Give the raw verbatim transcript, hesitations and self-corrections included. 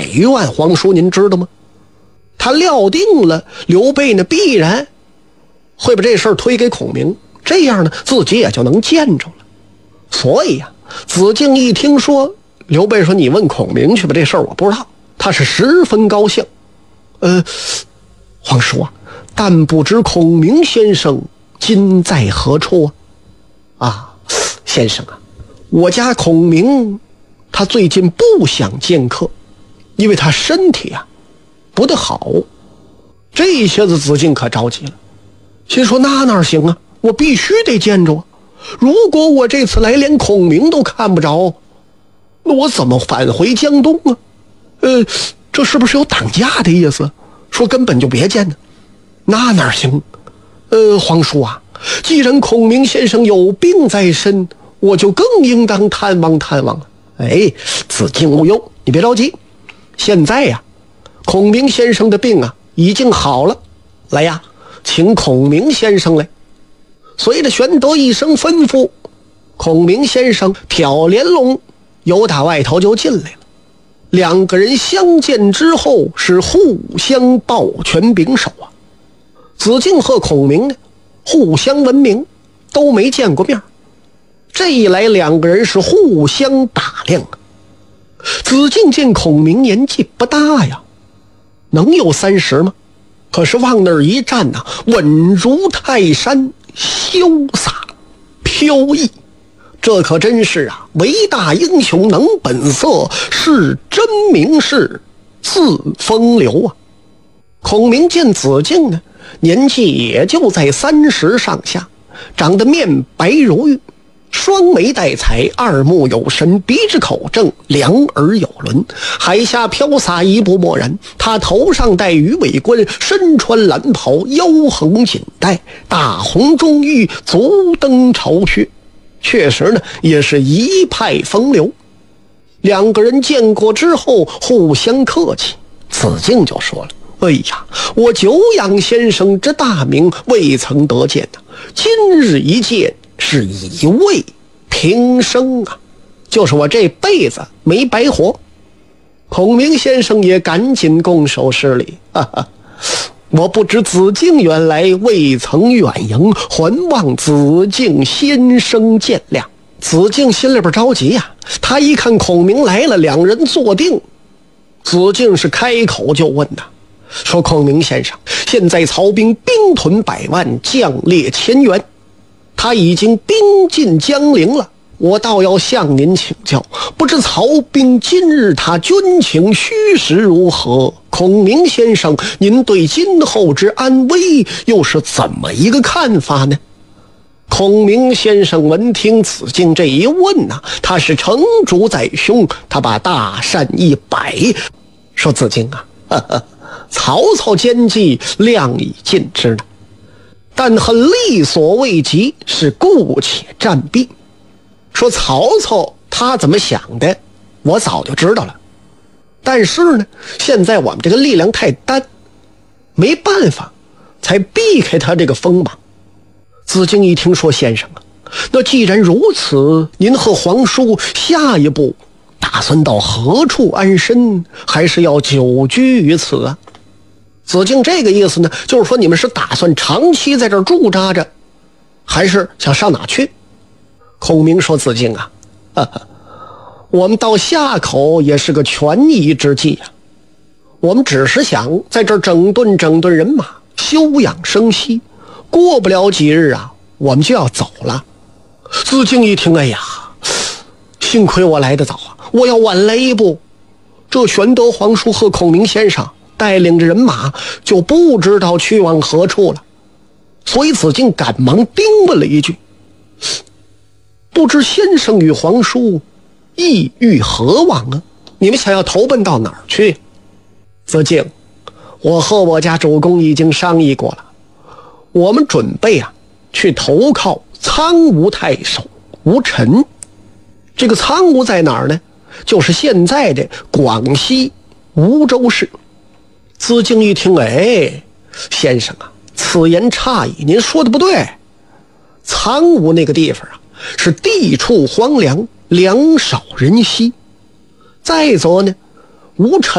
万，皇叔您知道吗？他料定了刘备呢必然会把这事儿推给孔明，这样呢自己也就能见着了。所以呀、啊，子敬一听说刘备说你问孔明去吧，这事儿我不知道，他是十分高兴。呃，皇叔啊，但不知孔明先生今在何处啊？啊，先生啊，我家孔明他最近不想见客，因为他身体啊不得好。这些子子敬可着急了，心说那哪行啊，我必须得见着啊！如果我这次来连孔明都看不着，那我怎么返回江东啊？呃，这是不是有挡驾的意思？说根本就别见呢？那哪行？呃，皇叔啊，既然孔明先生有病在身，我就更应当探望探望了。哎，子敬无忧，你别着急，现在呀、啊，孔明先生的病啊已经好了，来呀，请孔明先生来。随着玄德一声吩咐，孔明先生挑帘笼由打外头就进来了。两个人相见之后是互相抱拳拱手啊。子敬和孔明呢互相闻名，都没见过面，这一来两个人是互相打量啊。子敬见孔明年纪不大呀，能有三十吗？可是往那儿一站啊，稳如泰山，潇洒飘逸，这可真是啊，为大英雄能本色，是真名士自风流啊。孔明见子敬呢，年纪也就在三十上下，长得面白如玉，双眉带彩，二目有神，鼻子口正，两耳有轮，海下飘洒一步漠然。他头上戴鱼尾冠，身穿蓝袍，腰横锦带，大红中玉，足蹬朝靴，确实呢也是一派风流。两个人见过之后互相客气，子敬就说了，哎呀，我久仰先生之大名，未曾得见啊，今日一见是一位平生啊，就是我这辈子没白活。孔明先生也赶紧拱手施礼，哈哈，我不知子敬原来未曾远迎，还望子敬先生见谅。子敬心里边着急呀、啊，他一看孔明来了，两人坐定，子敬是开口就问呐、啊，说孔明先生，现在曹兵兵屯百万，将列千员，他已经兵进江陵了，我倒要向您请教，不知曹兵今日他军情虚实如何？孔明先生，您对今后之安危又是怎么一个看法呢？孔明先生闻听子敬这一问呐、啊，他是成竹在胸，他把大扇一摆，说子敬啊，呵呵，曹操奸计量已尽之呢，但恨力所未及，是故且战弊。说曹操他怎么想的，我早就知道了，但是呢，现在我们这个力量太单，没办法，才避开他这个锋芒。子敬一听说，先生啊，那既然如此，您和皇叔下一步打算到何处安身，还是要久居于此啊？子敬这个意思呢，就是说你们是打算长期在这儿驻扎着，还是想上哪去？孔明说，子敬啊，哈哈，我们到夏口也是个权宜之计啊，我们只是想在这儿整顿整顿人马，休养生息，过不了几日啊，我们就要走了。子敬一听，哎呀，幸亏我来得早啊，我要晚来一步，这玄德皇叔和孔明先生带领着人马就不知道去往何处了。所以子敬赶忙叮问了一句，不知先生与皇叔意欲何往啊？你们想要投奔到哪儿去？子敬，我和我家主公已经商议过了，我们准备啊去投靠苍梧太守吴臣。这个苍梧在哪儿呢？就是现在的广西梧州市。子敬一听，哎，先生啊，此言差矣，您说的不对。苍梧那个地方啊，是地处荒凉，粮少人稀。再则呢，吴臣